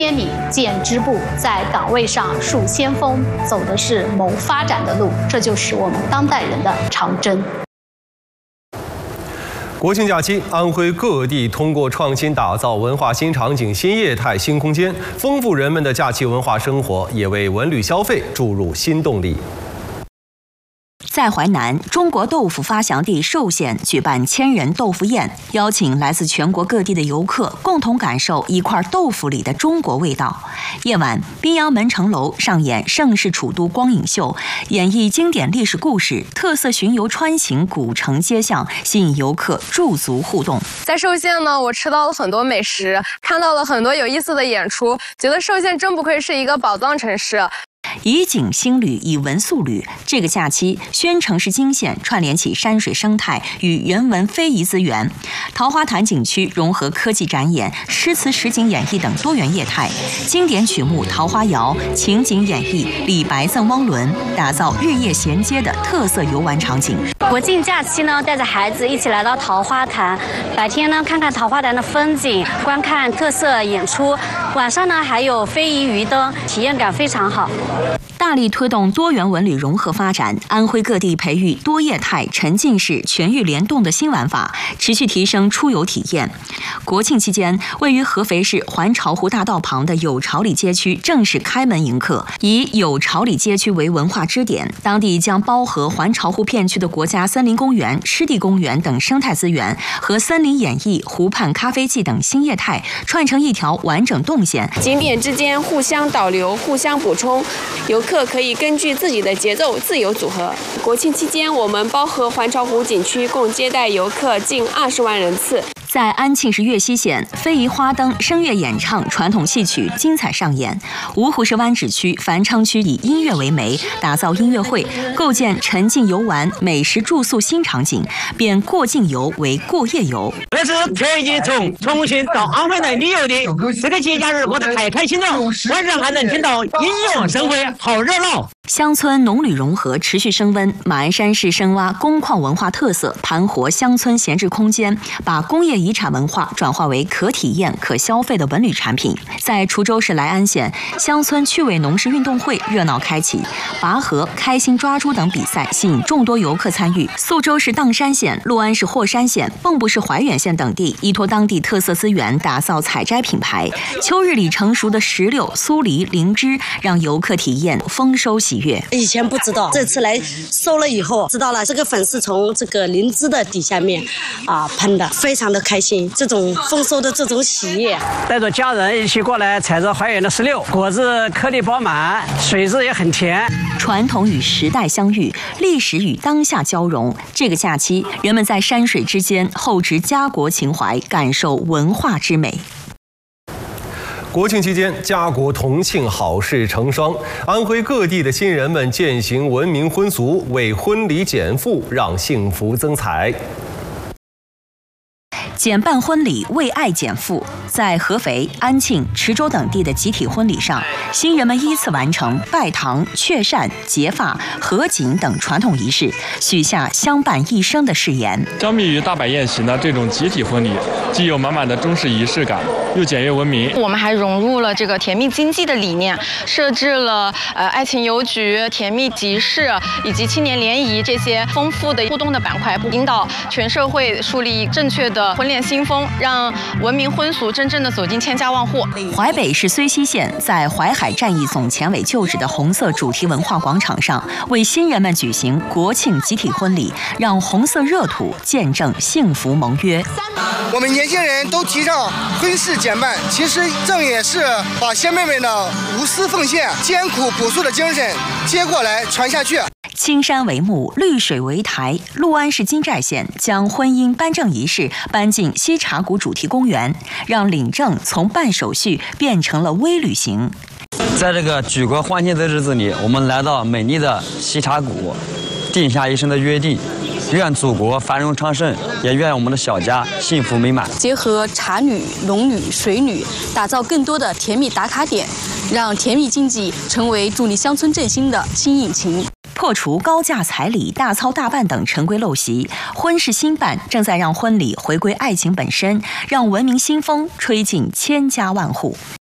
千里见织布，在岗位上树先锋，走的是谋发展的路，这就是我们当代人的长征。 国庆假期，安徽各地通过创新打造文化新场景、新业态、新空间，丰富人们的假期文化生活，也为文旅消费注入新动力。 在淮南，中国豆腐发祥地寿县举办千人豆腐宴，邀请来自全国各地的游客共同感受一块豆腐里的中国味道。夜晚，宾阳门城楼上演盛世楚都光影秀，演绎经典历史故事，特色巡游穿行古城街巷，吸引游客驻足互动。 在寿县呢，我吃到了很多美食，看到了很多有意思的演出，觉得寿县真不愧是一个宝藏城市。 以景兴旅，以文塑旅。这个假期，宣城市惊县串联起山水生态与人文非遗资源，桃花潭景区融合科技展演、诗词实景演绎等多元业态，经典曲目《桃花谣》情景演绎《李白赠汪伦》，打造日夜衔接的特色游玩场景。 国庆假期呢，带着孩子一起来到桃花潭，白天呢看看桃花潭的风景，观看特色演出，晚上呢还有非遗鱼灯，体验感非常好。 大力推动多元文旅融合发展，安徽各地培育多业态、沉浸式、全域联动的新玩法，持续提升出游体验。国庆期间，位于合肥市环潮湖大道旁的有朝里街区正式开门迎客。以有朝里街区为文化支点，当地将包合环潮湖片区的国家森林公园、湿地公园等生态资源和森林演艺、湖畔咖啡季等新业态，串成一条完整动线。 景点之间互相导流、互相补充，游客可以根据自己的节奏自由组合。国庆期间，我们包合环潮湖景区共接待游客近20万人次。 在安庆市岳西县，非遗花灯、声乐演唱、传统戏曲精彩上演。芜湖市湾仔区、繁昌区以音乐为媒，打造音乐会，构建沉浸游玩、美食住宿新场景，变过境游为过夜游。 这是特意从重庆到安徽来旅游的，这个节假日过得太开心了，晚上还能听到音乐盛会，好热闹。 乡村农旅融合持续升温，马鞍山市深挖工矿文化特色，盘活乡村闲置空间，把工业遗产文化转化为可体验、可消费的文旅产品。在滁州市莱安县，乡村趣味农事运动会热闹开启，拔河、开心抓猪等比赛吸引众多游客参与。宿州市砀山县、六安市霍山县、蚌埠市怀远县等地依托当地特色资源，打造采摘品牌。秋日里成熟的石榴、酥梨、灵芝，让游客体验丰收喜悦。 以前不知道，这次来收了以后知道了，这个粉是从这个灵芝的底下面喷的，非常的开心。这种丰收的这种喜悦， 带着家人一起过来采着怀远的石榴，果子颗粒饱满，水质也很甜。 传统与时代相遇，历史与当下交融。这个假期，人们在山水之间厚植家国情怀，感受文化之美。 国庆期间，家国同庆，好事成双。安徽各地的新人们践行文明婚俗，为婚礼减负，让幸福增彩。 减办婚礼，为爱减负。在合肥、安庆、池州等地的集体婚礼上，新人们依次完成拜堂、确扇、结发、合卺等传统仪式，许下相伴一生的誓言。 相比于大摆宴席呢，这种集体婚礼既有满满的中式仪式感，又简约文明。 我们还融入了这个甜蜜经济的理念，设置了爱情邮局、甜蜜集市以及青年联谊这些丰富的互动的板块，引导全社会树立正确的婚恋新风，让文明婚俗真正的走进千家万户。 淮北市睢溪县在淮海战役总前委旧址的红色主题文化广场上，为新人们举行国庆集体婚礼，让红色热土见证幸福盟约。 我们年轻人都提倡婚事减半，其实正也是把先辈们的无私奉献、艰苦朴素的精神接过来传下去。 青山为幕，绿水为台。六安市金寨县将婚姻颁证仪式搬进西茶谷主题公园，让领证从办手续变成了微旅行。 在这个举国欢庆的日子里，我们来到美丽的西茶谷，定下一生的约定。愿祖国繁荣昌盛，也愿我们的小家幸福美满。 结合茶女、龙女、水女，打造更多的甜蜜打卡点，让甜蜜经济成为助力乡村振兴的新引擎。 破除高价彩礼、大操大办等陈规陋习，婚事新办正在让婚礼回归爱情本身，让文明新风吹进千家万户。